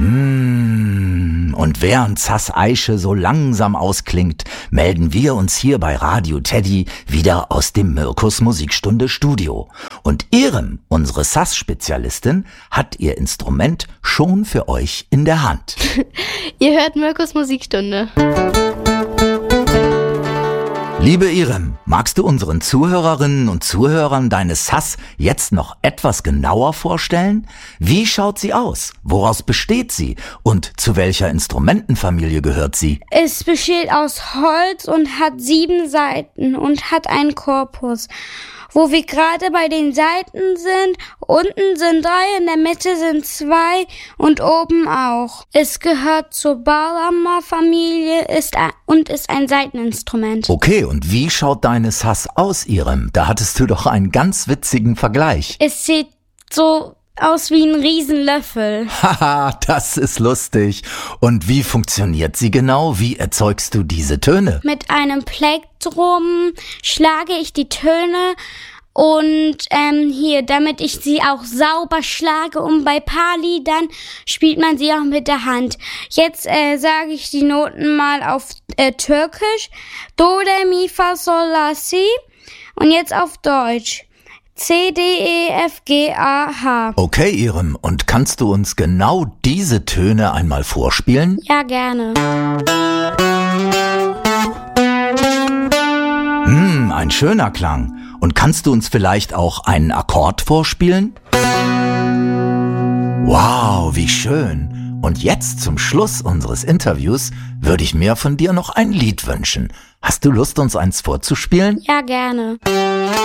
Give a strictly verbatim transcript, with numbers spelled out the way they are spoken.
Mmh, und während Sass Eiche so langsam ausklingt, melden wir uns hier bei Radio Teddy wieder aus dem Mirkus Musikstunde Studio. Und Irem, unsere Sass-Spezialistin, hat ihr Instrument schon für euch in der Hand. Ihr hört Mirkus Musikstunde. Liebe Irem, magst du unseren Zuhörerinnen und Zuhörern deine Sass jetzt noch etwas genauer vorstellen? Wie schaut sie aus? Woraus besteht sie? Und zu welcher Instrumentenfamilie gehört sie? Es besteht aus Holz und hat sieben Saiten und hat einen Korpus. Wo wir gerade bei den Saiten sind, unten sind drei, in der Mitte sind zwei und oben auch. Es gehört zur Balama-Familie ist ein, und ist ein Saiteninstrument. Okay, und wie schaut deine Sass aus, Irem? Da hattest du doch einen ganz witzigen Vergleich. Es sieht so aus wie ein Riesenlöffel. Haha, das ist lustig. Und wie funktioniert sie genau? Wie erzeugst du diese Töne? Mit einem Plektrum schlage ich die Töne und ähm, hier, damit ich sie auch sauber schlage, und bei Pali dann spielt man sie auch mit der Hand. Jetzt äh, sage ich die Noten mal auf äh, Türkisch. Do, Re, Mi, Fa, Sol, La, Si. Und jetzt auf Deutsch. C, D, E, F, G, A, H. Okay, Irem, und kannst du uns genau diese Töne einmal vorspielen? Ja, gerne. Hm, ein schöner Klang. Und kannst du uns vielleicht auch einen Akkord vorspielen? Wow, wie schön. Und jetzt zum Schluss unseres Interviews würde ich mir von dir noch ein Lied wünschen. Hast du Lust, uns eins vorzuspielen? Ja, gerne.